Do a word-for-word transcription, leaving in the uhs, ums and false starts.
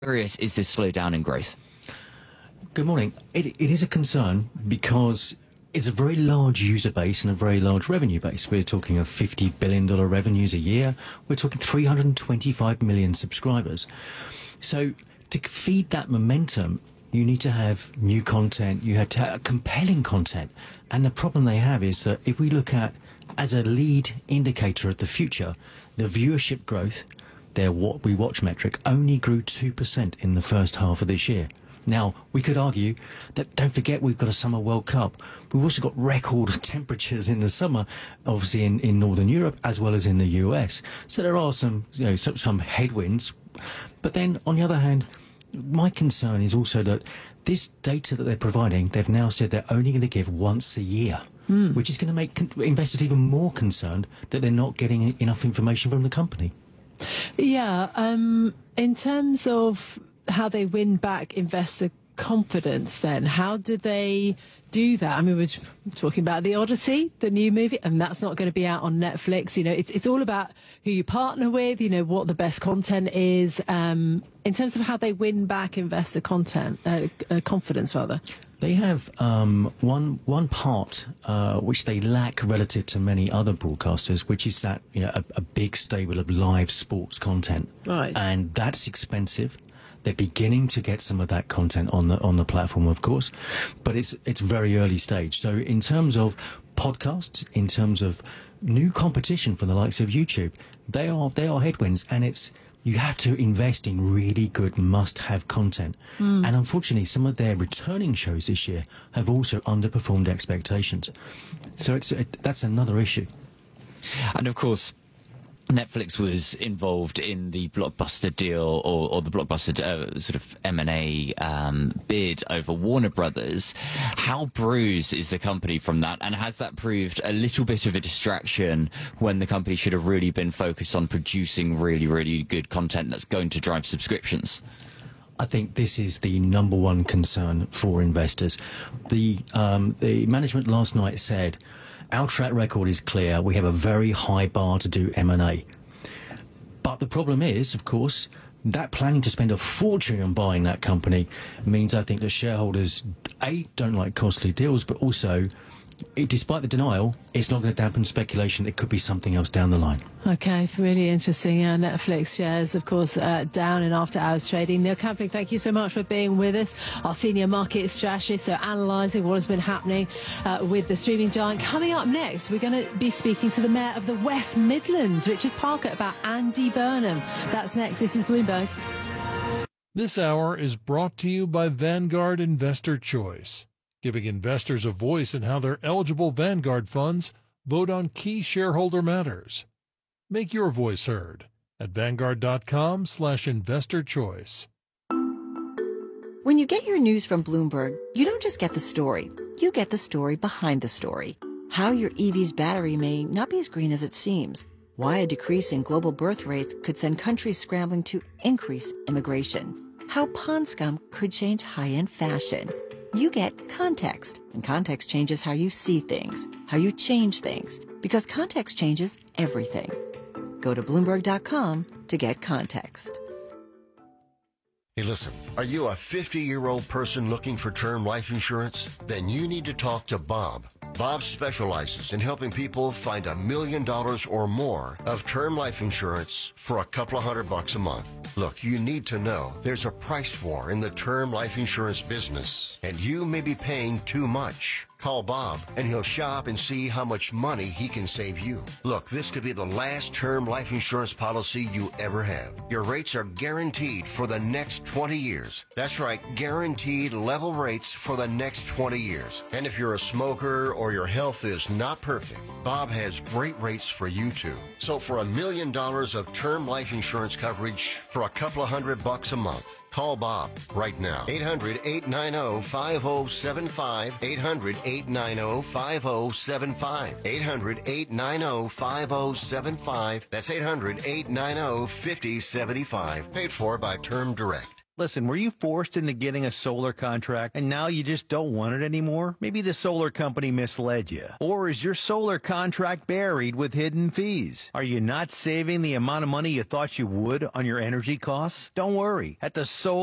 serious is this slowdown in growth? Good morning. It, it is a concern because it's a very large user base and a very large revenue base. We're talking of fifty billion dollars revenues a year. We're talking three hundred twenty-five million subscribers. So to feed that momentum, you need to have new content. You have to have compelling content. And the problem they have is that if we look at, as a lead indicator of the future, the viewership growth, their what we watch metric, only grew two percent in the first half of this year. Now, we could argue that, don't forget, we've got a Summer World Cup. We've also got record temperatures in the summer, obviously in, in Northern Europe as well as in the U S. So there are some, you know, some, some headwinds. But then, on the other hand, my concern is also that this data that they're providing, they've now said they're only going to give once a year, mm. which is going to make investors even more concerned that they're not getting enough information from the company. Yeah, um, in terms of how they win back investor confidence, then how do they do that? I mean, we're talking about The Odyssey, the new movie, and that's not going to be out on Netflix. You know, it's it's all about who you partner with, you know, what the best content is, um, in terms of how they win back investor content, uh, uh, confidence, rather. They have um, one one part uh, which they lack relative to many other broadcasters, which is that, you know, a, a big stable of live sports content, right? And that's expensive. They're beginning to get some of that content on the on the platform, of course, but it's it's very early stage. So in terms of podcasts, in terms of new competition from the likes of YouTube, they are they are headwinds, and it's you have to invest in really good must-have content. Mm. And unfortunately, some of their returning shows this year have also underperformed expectations. So it's it, that's another issue. And of course, Netflix was involved in the Blockbuster deal, or, or the Blockbuster uh, sort of M and A um, bid over Warner Brothers. How bruised is the company from that? And has that proved a little bit of a distraction when the company should have really been focused on producing really, really good content that's going to drive subscriptions? I think this is the number one concern for investors. The, um, the management last night said, our track record is clear. We have a very high bar to do M and A. But the problem is, of course, that planning to spend a fortune on buying that company means I think that shareholders, A, don't like costly deals, but also, it, despite the denial, it's not going to dampen speculation. It could be something else down the line. Okay, really interesting. Uh, Netflix shares, of course, uh, down in after-hours trading. Neil Campling, thank you so much for being with us, our senior market strategist, so analysing what has been happening uh, with the streaming giant. Coming up next, we're going to be speaking to the Mayor of the West Midlands, Richard Parker, about Andy Burnham. That's next. This is Bloomberg. This hour is brought to you by Vanguard Investor Choice, giving investors a voice in how their eligible Vanguard funds vote on key shareholder matters. Make your voice heard at Vanguard.com slash investor choice. When you get your news from Bloomberg, you don't just get the story. You get the story behind the story. How your E V's battery may not be as green as it seems. Why a decrease in global birth rates could send countries scrambling to increase immigration. How pond scum could change high-end fashion. You get context, and context changes how you see things, how you change things, because context changes everything. Go to Bloomberg dot com to get context. Hey, listen, are you a fifty-year-old person looking for term life insurance? Then you need to talk to Bob. Bob specializes in helping people find a million dollars or more of term life insurance for a couple of hundred bucks a month. Look, you need to know there's a price war in the term life insurance business, and you may be paying too much. Call Bob, and he'll shop and see how much money he can save you. Look, this could be the last term life insurance policy you ever have. Your rates are guaranteed for the next twenty years. That's right, guaranteed level rates for the next twenty years. And if you're a smoker or your health is not perfect, Bob has great rates for you too. So for a million dollars of term life insurance coverage for a couple of hundred bucks a month, call Bob right now. eight hundred, eight nine zero, five zero seven five. eight hundred, eight nine zero, five zero seven five. eight hundred, eight nine zero, five zero seven five. That's eight hundred, eight nine zero, five zero seven five. Paid for by Term Direct. Listen, were you forced into getting a solar contract and now you just don't want it anymore? Maybe the solar company misled you. Or is your solar contract buried with hidden fees? Are you not saving the amount of money you thought you would on your energy costs? Don't worry. At the Solar